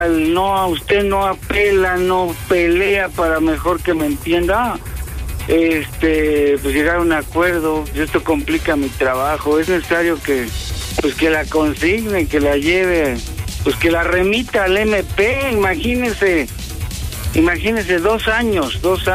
no, usted no apela, no pelea para mejor que me entienda. Pues llegar a un acuerdo. Esto complica mi trabajo. Es necesario que la consigne, que la lleve, pues que la remita al MP. Imagínese 2 años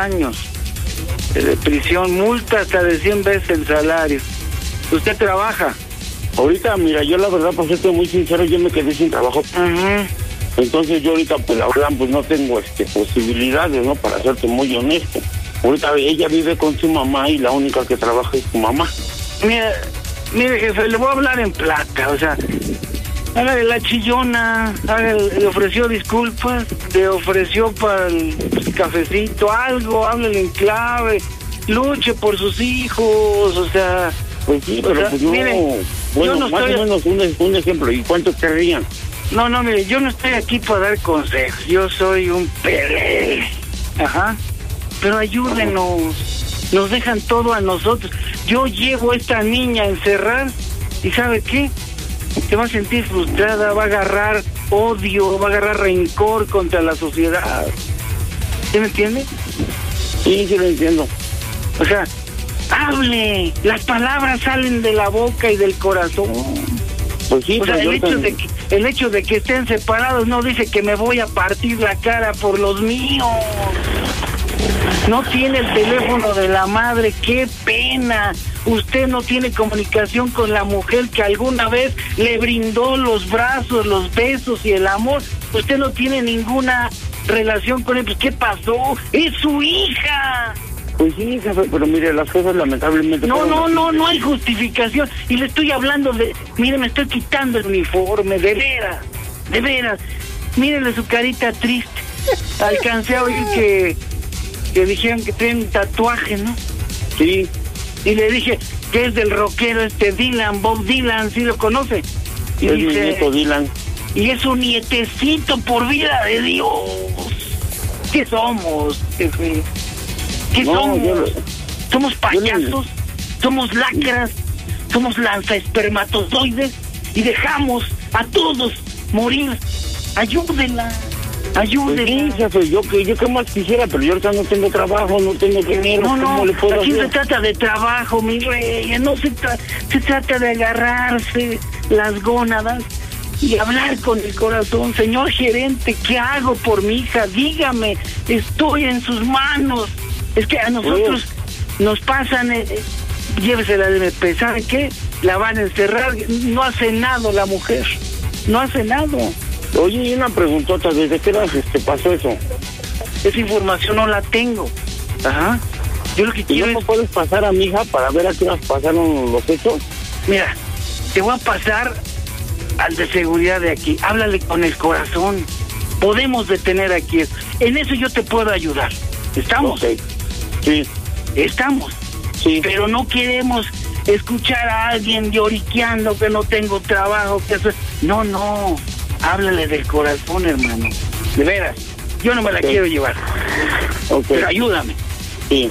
de prisión, multa hasta de 100 veces el salario. ¿Usted trabaja? Ahorita, mira, yo la verdad, pues estoy muy sincero, yo me quedé sin trabajo. Entonces yo ahorita, pues la verdad, pues no tengo posibilidades, ¿no? Para serte muy honesto. Ahorita ella vive con su mamá y la única que trabaja es su mamá. Mire, jefe, le voy a hablar en plata, o sea, hágale la chillona, le ofreció disculpas, le ofreció para el cafecito, algo, háblele en clave, luche por sus hijos, o sea... Pues sí, pero pues no... Mire, bueno, yo no más estoy... o menos un ejemplo, ¿y cuánto querrían? No, mire, yo no estoy aquí para dar consejos, yo soy un pelele. Ajá. Pero ayúdenos, nos dejan todo a nosotros. Yo llevo a esta niña a encerrar y ¿sabe qué? Se va a sentir frustrada, va a agarrar odio, va a agarrar rencor contra la sociedad. ¿Sí me entiende? Sí, lo entiendo. O sea, hable, las palabras salen de la boca y del corazón. Pues sí, o sea, el hecho de que estén separados no dice que me voy a partir la cara por los míos. No tiene el teléfono de la madre, qué pena. Usted no tiene comunicación con la mujer que alguna vez le brindó los brazos, los besos y el amor. Usted no tiene ninguna relación con él. Pues, ¿qué pasó? ¡Es su hija! Pues sí, jefe, pero mire, las cosas lamentablemente... No hay justificación. Y le estoy hablando de... Mire, me estoy quitando el uniforme, de veras. Mírele su carita triste. Alcancé a oír que dijeron que tiene un tatuaje, ¿no? Sí. Y le dije que es del rockero Dylan, Bob Dylan, ¿sí lo conoce? Y es dice, mi nieto Dylan. Y es un nietecito, por vida de Dios. ¿Qué somos, jefe? ¿Qué somos? ¿Somos payasos? ¿Somos lacras? ¿Somos lanzaespermatozoides? Y dejamos a todos morir. Ayúdenla. Pues sí, jefe, yo que más quisiera, pero yo ahorita no tengo trabajo, no tengo dinero. No, le puedo aquí hacer? se trata de trabajo, mi rey. No se trata de agarrarse las gónadas y hablar con el corazón. Señor gerente, ¿qué hago por mi hija? Dígame, estoy en sus manos. Es que a nosotros nos pasan, llévesela al MP, ¿sabe qué? La van a encerrar, no ha cenado la mujer, no ha cenado. Oye, y una preguntota, ¿desde qué edad pasó eso? Esa información no la tengo. Ajá. Yo lo que quiero ¿No puedes pasar a mi hija para ver a qué horas pasaron los hechos? Mira, te voy a pasar al de seguridad de aquí. Háblale con el corazón. Podemos detener aquí esto. En eso yo te puedo ayudar. ¿Estamos? Okay. Sí. Estamos. Sí. Pero no queremos escuchar a alguien lloriqueando que no tengo trabajo, que eso... No. Háblale del corazón, hermano. De veras. Yo no me la quiero llevar. Pero ayúdame. Sí.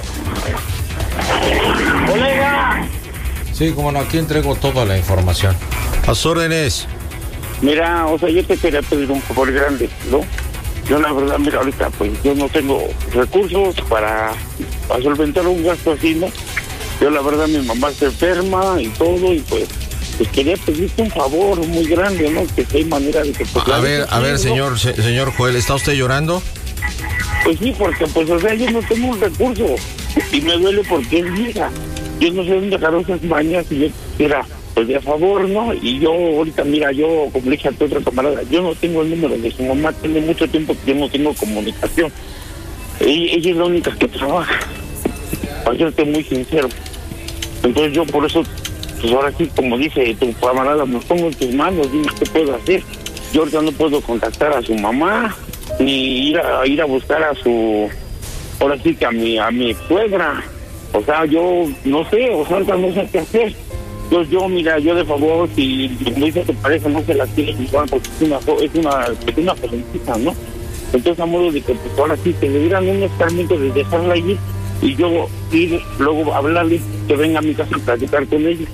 ¡Colega! Sí, como no, aquí entrego toda la información. A sus órdenes. Mira, o sea, yo te quería pedir un favor grande, ¿no? Yo la verdad, mira, ahorita pues yo no tengo recursos para solventar un gasto así, ¿no? Yo la verdad, mi mamá está enferma y todo, y pues quería pedirte un favor muy grande, ¿no? Que si hay manera de que... Pues, a ver, señor Joel, ¿está usted llorando? Pues sí, porque pues, o sea, yo no tengo un recurso y me duele porque es vieja. Yo no sé dónde dejar esas mañas y yo, mira, pues de favor, ¿no? Y yo ahorita, mira, yo, como le dije a tu otra camarada, yo no tengo el número de su mamá, tiene mucho tiempo que yo no tengo comunicación. Ella es la única que trabaja, para serte muy sincero. Entonces yo por eso, pues ahora sí, como dice tu camarada, me pongo en tus manos, dime qué puedo hacer. Yo ahorita no puedo contactar a su mamá, ni ir a buscar a su, ahora sí que a mi suegra. O sea, yo no sé, o sea, ahorita no sé qué hacer. Entonces yo, mira, yo de favor, si me dice que parece, no se la quiere igual, porque es una jovencita, ¿no? Entonces, a modo de que pues ahora sí, que le dieran un escarmiento de dejarla allí y yo ir luego a hablarle, que venga a mi casa y platicar con ella.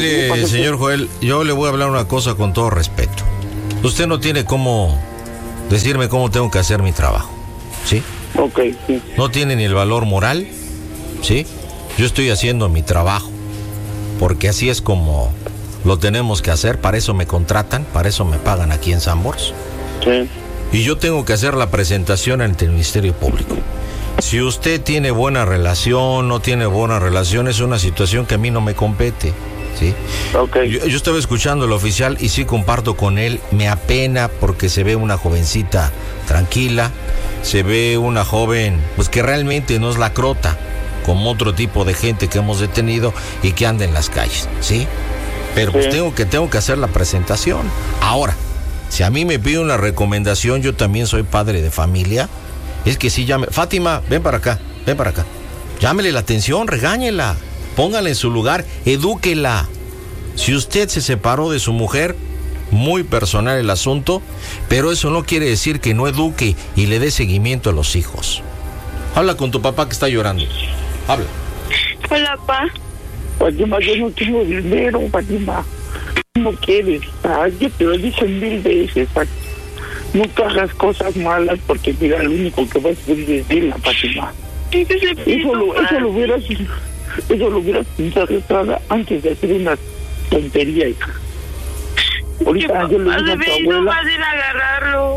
Mire, señor Joel, yo le voy a hablar una cosa con todo respeto. Usted no tiene cómo decirme cómo tengo que hacer mi trabajo, ¿sí? Ok, sí. No tiene ni el valor moral, ¿sí? Yo estoy haciendo mi trabajo, porque así es como lo tenemos que hacer, para eso me contratan, para eso me pagan aquí en Sanborns. Sí. Y yo tengo que hacer la presentación ante el Ministerio Público. Si usted tiene buena relación, no tiene buena relación, es una situación que a mí no me compete, ¿sí? Ok. Yo estaba escuchando al oficial y sí comparto con él, me apena porque se ve una jovencita tranquila, se ve una joven pues que realmente no es lacrota, como otro tipo de gente que hemos detenido y que anda en las calles, ¿sí? Pero pues tengo que hacer la presentación. Ahora, si a mí me pide una recomendación, yo también soy padre de familia, es que sí llame. Fátima, ven para acá. Llámele la atención, regáñela, póngala en su lugar, edúquela. Si usted se separó de su mujer, muy personal el asunto, pero eso no quiere decir que no eduque y le dé seguimiento a los hijos. Habla con tu papá que está llorando. Habla. Hola, pa. Fátima, yo no tengo dinero, Fátima. No quieres, yo te lo dije 1000 veces, Fátima. Nunca hagas cosas malas porque mira, lo único que vas a hacer es decirla, Fátima. Eso lo hubieras pensado Estrada, antes de hacer una tontería, hija. Ahorita yo le digo a tu abuela. Fácil agarrarlo.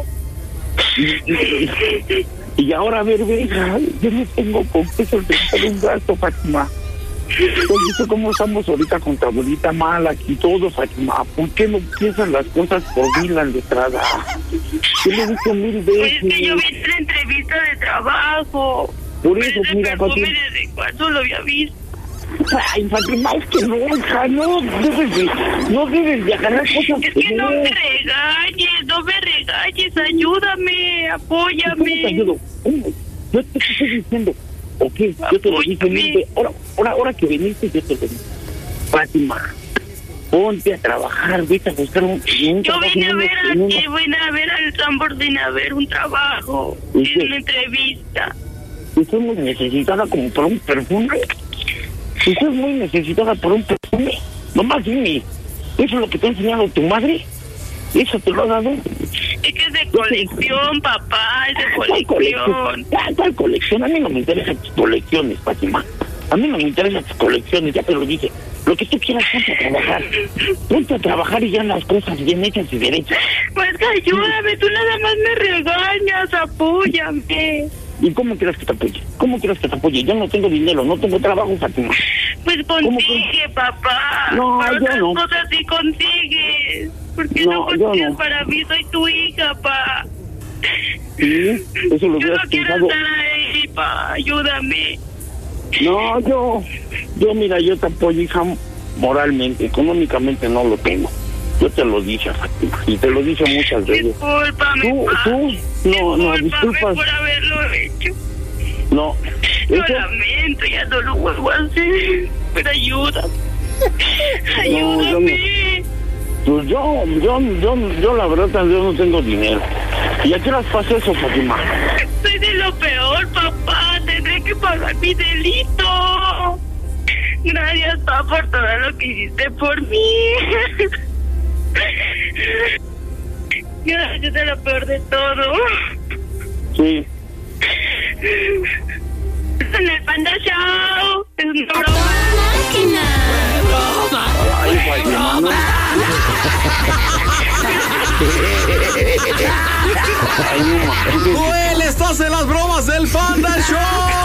Y ahora, a ver, hija, yo no tengo con qué solventar un gasto, Fátima. Entonces, ¿cómo estamos ahorita con tu abuelita mala aquí todo, Fátima? ¿Por qué no piensan las cosas por mí, la letrada? Yo le he dicho 1000 veces. Pues que yo vi la entrevista de trabajo. Por eso, mira, Fátima. ¿Desde cuándo lo había visto? Ay, Fátima, es que no, hija, no debes de agarrar cosas. Es que no me regañes, ayúdame, apóyame. ¿Cómo te ayudo? Yo te estoy diciendo, ok, yo te lo dije, ahora que viniste, yo te lo dije. Fátima, ponte a trabajar, vete a buscar un yo vine a ver al Sanborns, vine a ver un trabajo, una entrevista. Usted es muy necesitada como por un perfume. Usted es muy necesitada por un perfume. Nomás dime, ¿eso es lo que te ha enseñado tu madre? ¿Eso te lo ha dado? Es que es de colección, papá, es de colección. ¿Cuál colección? A mí no me interesan tus colecciones, Fátima. A mí no me interesan tus colecciones, ya te lo dije. Lo que tú quieras, ponte a trabajar y ya las cosas bien hechas y derechas. Pues que ayúdame, tú nada más me regañas, apóyame. ¿Y cómo quieres que te apoye? Yo no tengo dinero, no tengo trabajo, Fátima. Pues consigue, papá. No, para yo otras no. cosas sí consigues. Porque no consigues para mí, soy tu hija, pa. Sí, eso lo yo hubieras no quiero pensado. estar ahí, pa. Ayúdame. No, yo mira, yo te apoyo, hija, moralmente, económicamente no lo tengo. Yo te lo dije, Fátima, y te lo dije muchas veces. Discúlpame, No, disculpas. por haberlo hecho. No. Lo lamento, ya no lo vuelvo a hacer. Pero ayúdame. Ayúdame. Pues yo la verdad, yo no tengo dinero. ¿Y a qué las pasa eso, Fátima? Soy de lo peor, papá. Tendré que pagar mi delito. Gracias, papá, por todo lo que hiciste por mí. Gracias, de lo peor de todo. Sí. En el Panda Show. Es una broma. Ay, Fátima, no. ¡Joel, estás en las bromas del Panda Show!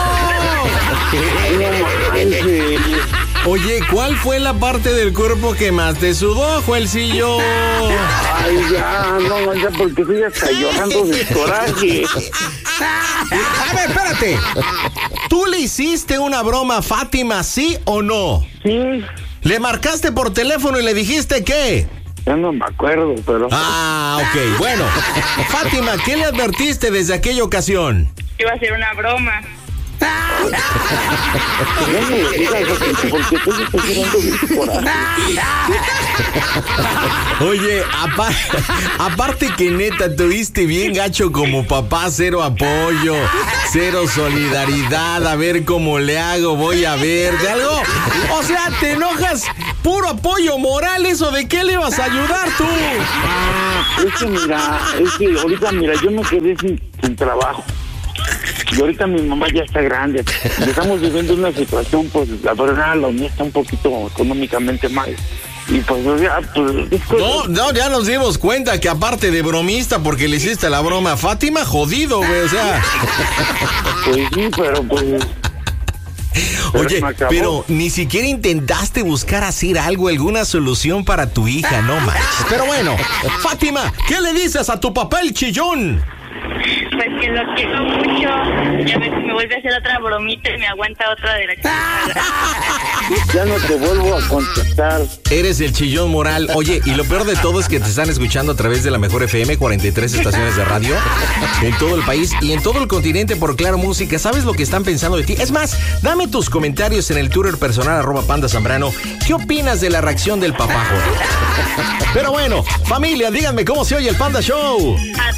Oye, ¿cuál fue la parte del cuerpo que más te sudó, Joelcillo? Ay, ya porque estoy hasta llorando de coraje. A ver, espérate. ¿Tú le hiciste una broma a Fátima, sí o no? Sí. ¿Le marcaste por teléfono y le dijiste qué? Ya no me acuerdo, pero... Ah, ok, bueno. Fátima, ¿qué le advertiste desde aquella ocasión? Iba a ser una broma. No me lo digas, porque tú estás llorando de tu coraje. Oye, aparte que neta, tuviste bien gacho como papá, cero apoyo, cero solidaridad, a ver cómo le hago, voy a ver, de algo. O sea, te enojas, puro apoyo moral, ¿eso de qué le vas a ayudar tú? Es que ahorita, mira, yo me quedé sin trabajo. Y ahorita mi mamá ya está grande. Estamos viviendo una situación, pues, la verdad, la mía está un poquito económicamente mal. Y pues, ya, pues... No, ya nos dimos cuenta que aparte de bromista, porque le hiciste la broma a Fátima, jodido, güey, o sea... Pues sí, pero pues... Oye, pero ni siquiera intentaste buscar hacer algo, alguna solución para tu hija, no manches. Pero bueno, Fátima, ¿qué le dices a tu papá el chillón? Pues que lo quiero mucho. Ya me vuelve a hacer otra bromita y me aguanta otra de la chingada. Ya no te vuelvo a contestar. Eres el chillón moral. Oye, y lo peor de todo es que te están escuchando a través de la Mejor FM, 43 estaciones de radio en todo el país y en todo el continente por Claro Música. ¿Sabes lo que están pensando de ti? Es más, dame tus comentarios en el Twitter personal @PandaZambrano. ¿Qué opinas de la reacción del papá, joder? Pero bueno, familia, díganme cómo se oye el Panda Show. A